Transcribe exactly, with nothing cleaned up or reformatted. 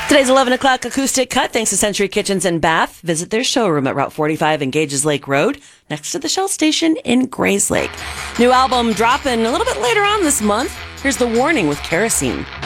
Today's eleven o'clock acoustic cut thanks to Century Kitchens and Bath. Visit their showroom at Route forty-five and Gages Lake Road, next to the Shell Station in Grayslake. New album dropping a little bit later on this month. Here's The Warning with Kerosene.